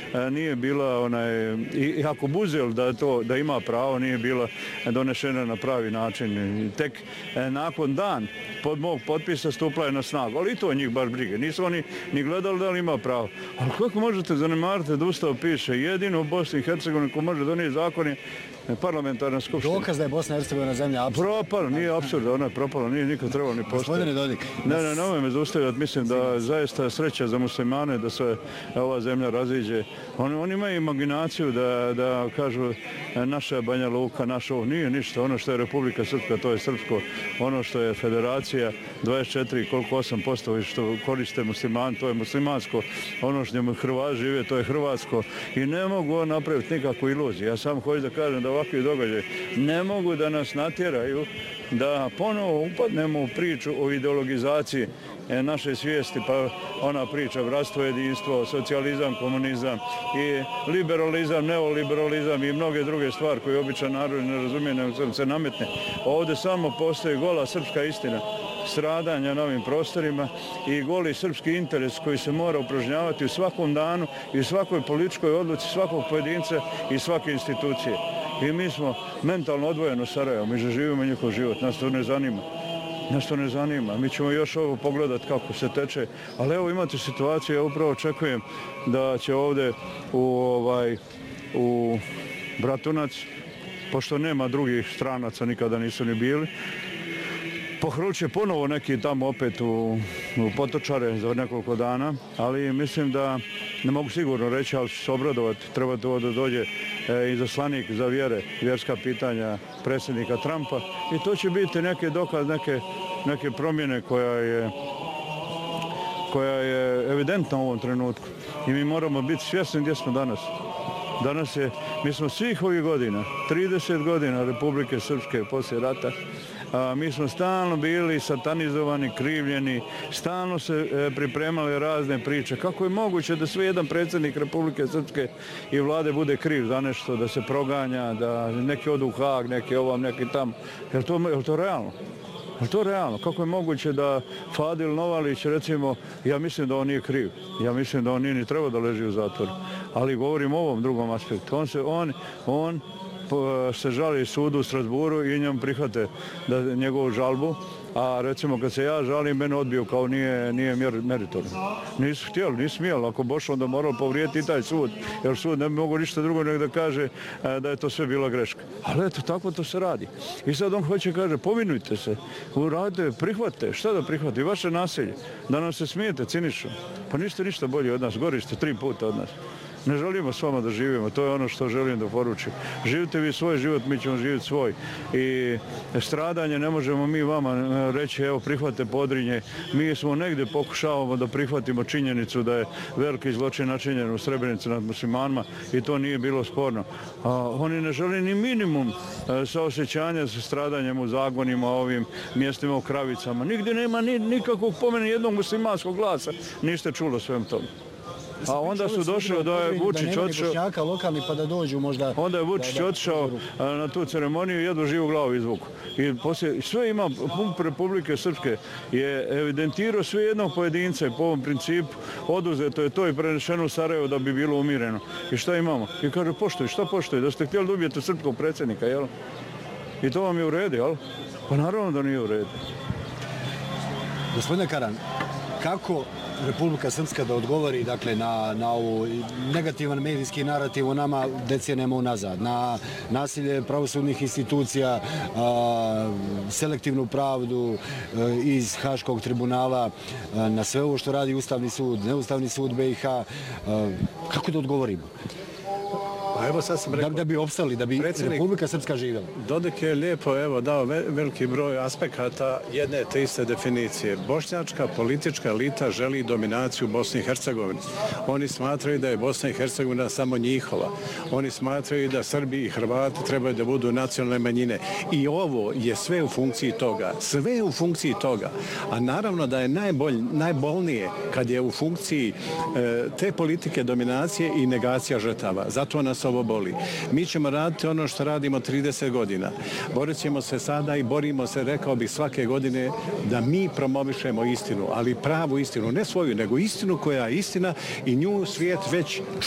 nije bila i ako Buzel da ima pravo, nije bila donešena na pravi način. Tek nakon dan pod mog potpisa stupla je na snagu, ali i to njih baš brige. Nisu oni ni gledali da li ima pravo. Ali kako možete zanemariti da Ustav piše jedino u Bosni i Hercegovini ko može donijeti zakon je parlamentarna skupština. Dokaz da je Bosna i Hercegovina zemlja apsurda. Propala, nije apsurda, ona je propala, nije nikad trebalo ni postaviti. Gospodine Dodik. Ne, me zaustavljati, mislim da zaista sreća za muslimane da se ova zemlja raziđe. Oni imaju imaginaciju da kažu naša Banja Luka, naša ovo, nije ništa. Ono što je Republika Srpska, to je srpsko. Ono što je federacija, 24,8% što koriste muslimani, to je muslimansko. Ono što njemu Hrvati žive, to je hrvatsko. I ne mogu napraviti nikakvu iluziju. Ja sam hoću da kažem da ovakvi događaji ne mogu da nas natjeraju da ponovo upadnemo u priču o ideologizaciji naše svijesti, pa ona priča bratstvo, jedinstvo, socijalizam, komunizam i liberalizam, neoliberalizam i mnoge druge stvari koje običan narod ne razumije, nego se nametne. Ovdje samo postoji gola srpska istina stradanja na ovim prostorima i goli srpski interes koji se mora upražnjavati u svakom danu i u svakoj političkoj odluci svakog pojedinca i svake institucije. I mi smo mentalno odvojeni od Sarajeva, mi živimo njihov život, nas to ne zanima. Nas to ne zanima. Mi ćemo još ovo pogledati kako se teče. Ali evo imate situaciju, ja upravo očekujem da će ovdje u Bratunac, pošto nema drugih stranaca, nikada nisu ni bili, pohruće ponovo neki tamo opet u Potočare za nekoliko dana, ali mislim da, ne mogu sigurno reći, ali ću se obradovati, treba to da dođe izaslanik za vjerska pitanja predsjednika Trumpa i to će biti neki dokaz neke promjene koja je evidentna u ovom trenutku. I mi moramo biti svjesni gdje smo danas. Mi smo svih ovih godina, 30 godina Republike Srpske poslije rata, mi smo stalno bili satanizovani, krivljeni, stalno se pripremali razne priče. Kako je moguće da sve jedan predsjednik Republike Srpske i vlade bude kriv za nešto, da se proganja, da neki odu u Haag, neki ovam, neki tam. Je li to realno? Je li to realno? Kako je moguće da Fadil Novalić, recimo, ja mislim da on nije kriv. Ja mislim da on nije ni trebao da leži u zatvoru. Ali govorim o ovom drugom aspektu. On se žali sudu u Strasburu i njom prihvate njegovu žalbu, a recimo kad se ja žalim, mene odbiju kao nije meritorno. Nisu htjeli, nisu smijeli. Ako boš, onda moralo povrijeti i taj sud, jer sud ne bi mogo ništa drugo nego da kaže da je to sve bila greška. Ali eto, tako to se radi. I sad on hoće kaže, povinujte se, uradite, prihvatite, šta da prihvatite, vaše nasilje, da nam se smijete cinično. Pa niste ništa bolji od nas, gori ste 3 puta od nas. Ne želimo s vama da živimo, to je ono što želim da poručim. Živite vi svoj život, mi ćemo živjeti svoj. I stradanje ne možemo mi vama reći, evo prihvate Podrinje. Mi smo negdje pokušavamo da prihvatimo činjenicu da je veliki zločin načinjen u Srebrenici nad muslimanima i to nije bilo sporno. Oni ne žele ni minimum saosjećanja sa stradanjem u Zagonima, ovim mjestima u Kravicama. Nigdje nema nikakvog pomena jednog muslimanskog glasa. Niste čuli svem tomu. A onda su došli da je Vučić otišao. Onda je Vučić otišao na tu ceremoniju i jednu živu glavu izvuku. I poslije sve ima punk Republike Srpske je evidentirao sve jednog pojedinca i po ovom principu oduzeto je to i prenešeno u Sarajevo da bi bilo umireno. I šta imamo? I kaže poštuj, šta poštuj? Da ste htjeli da ubijete srpskog predsjednika, jel? I to vam je u redu, jel? Pa naravno da nije u redu. Gospodine Karan, kako Republika Srpska da odgovori dakle, na ovu negativan medijski narativ o nama decenijama unazad, na nasilje pravosudnih institucija, selektivnu pravdu iz Haškog tribunala, na sve ovo što radi Ustavni sud, Neustavni sud BiH, kako da odgovorimo? Evo sad sam rekao, da bi opstali, da bi Republika Srpska živjela. Dodik je lijepo dao veliki broj aspekata jedne te iste definicije. Bošnjačka politička elita želi dominaciju Bosne i Hercegovine. Oni smatraju da je Bosna i Hercegovina samo njihova. Oni smatraju da Srbi i Hrvati trebaju da budu nacionalne manjine. I ovo je sve u funkciji toga. Sve u funkciji toga. A naravno da je najbolnije kad je u funkciji te politike dominacije i negacija žrtava. Zato nas ovo boli. Mi ćemo raditi ono što radimo 30 godina. Borit ćemo se sada i borimo se, rekao bih, svake godine da mi promovišemo istinu, ali pravu istinu, ne svoju, nego istinu koja je istina i nju svijet već